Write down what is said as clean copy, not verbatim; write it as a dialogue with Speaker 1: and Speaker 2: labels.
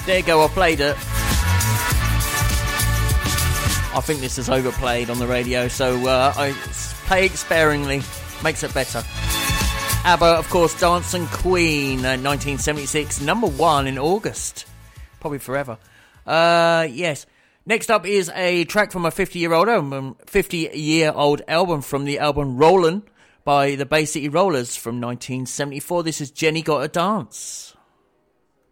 Speaker 1: There you go, I played it. I think this is overplayed on the radio, so I play it sparingly. Makes it better. ABBA, of course, Dancing Queen, 1976, number 1 in August. Probably forever. Yes. Next up is a track from a 50-year-old album from the album Rollin' by the Bay City Rollers from 1974. This is Jenny Gotta Dance.